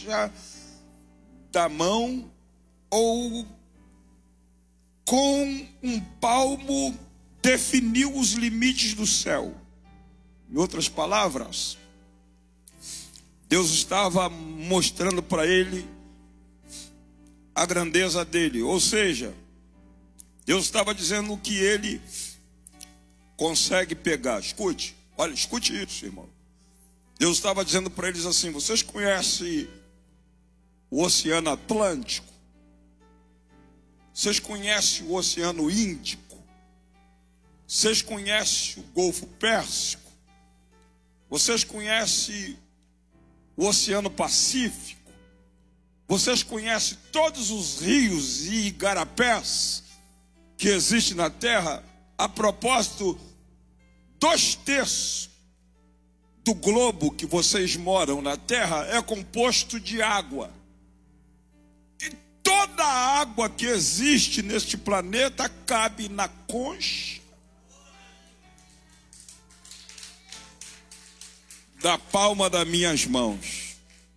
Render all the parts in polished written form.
faixa da mão ou com um palmo definiu os limites do céu. Em outras palavras, Deus estava mostrando para ele a grandeza dele. Ou seja, Deus estava dizendo que ele consegue pegar. Escute, olha, escute isso, irmão. Deus estava dizendo para eles assim: vocês conhecem o Oceano Atlântico? Vocês conhecem o Oceano Índico? Vocês conhecem o Golfo Pérsico? Vocês conhecem o Oceano Pacífico? Vocês conhecem todos os rios e igarapés que existem na terra? A propósito, 2/3 do globo que vocês moram na terra é composto de água. E toda a água que existe neste planeta cabe na concha da palma das minhas mãos.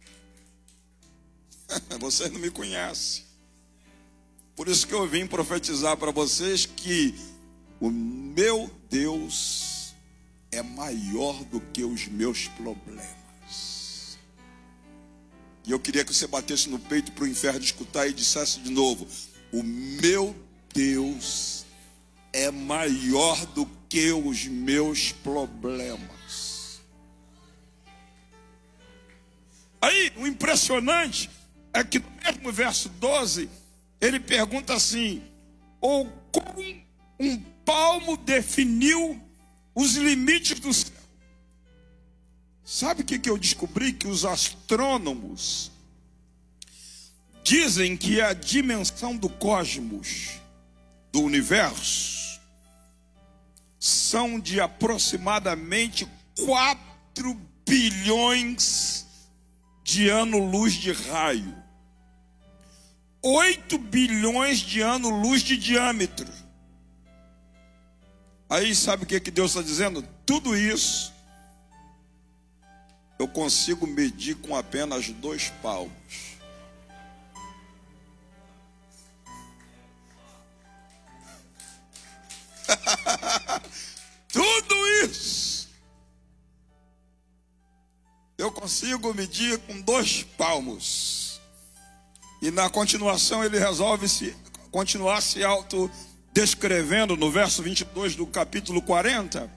Vocês não me conhecem. Por isso que eu vim profetizar para vocês que o meu Deus é maior do que os meus problemas. E eu queria que você batesse no peito para o inferno escutar e dissesse de novo: o meu Deus é maior do que os meus problemas. Aí, o impressionante é que no mesmo verso 12, ele pergunta assim: ou com um palmo definiu os limites do céu. Sabe o que eu descobri? Que os astrônomos dizem que a dimensão do cosmos, do universo, são de aproximadamente 4 bilhões de anos-luz de raio. 8 bilhões de anos-luz de diâmetro. Aí sabe o que Deus está dizendo? Tudo isso eu consigo medir com apenas 2 palmos. Tudo isso eu consigo medir com 2 palmos. E na continuação ele resolve continuar se autodescrevendo no verso 22 do capítulo 40.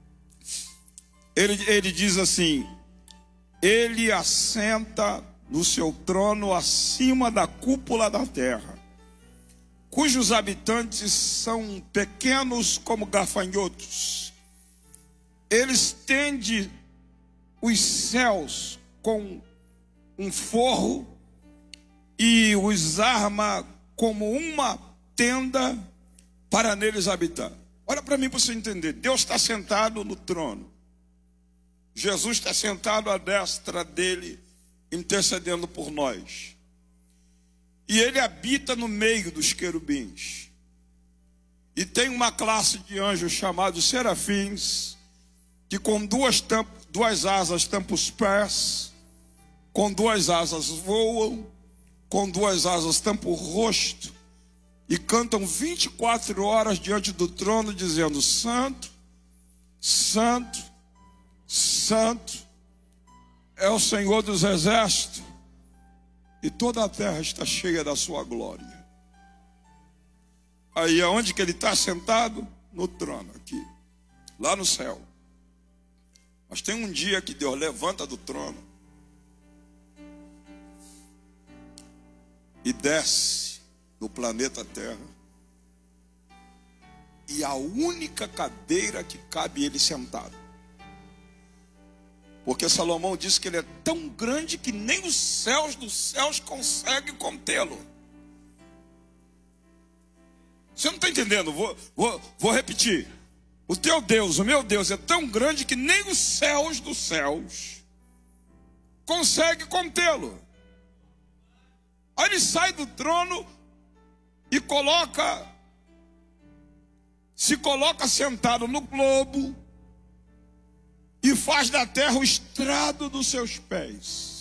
Ele diz assim: ele assenta no seu trono acima da cúpula da terra, cujos habitantes são pequenos como gafanhotos. Ele estende os céus com um forro e os arma como uma tenda para neles habitar. Olha para mim para você entender. Deus está sentado no trono. Jesus está sentado à destra dele, intercedendo por nós. E ele habita no meio dos querubins. E tem uma classe de anjos chamados serafins, que com duas asas tampam os pés, com 2 asas voam, com 2 asas tampam o rosto, e cantam 24 horas diante do trono, dizendo: Santo, Santo, Santo é o Senhor dos exércitos, e toda a terra está cheia da sua glória. Aí aonde que ele está sentado? No trono aqui, lá no céu. Mas tem um dia que Deus levanta do trono e desce no planeta Terra, e a única cadeira que cabe ele sentado. Porque Salomão disse que ele é tão grande que nem os céus dos céus conseguem contê-lo. Você não está entendendo? Vou repetir. O teu Deus, o meu Deus, é tão grande que nem os céus dos céus conseguem contê-lo. Aí ele sai do trono e se coloca sentado no globo e faz da terra o estrado dos seus pés.